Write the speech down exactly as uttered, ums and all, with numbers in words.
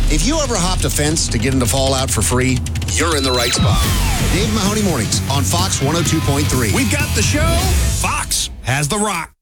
If you ever hopped a fence to get into Fallout for free, you're in the right spot. Dave Mahoney Mornings on Fox one oh two point three. We've got the show. Fox has the rock.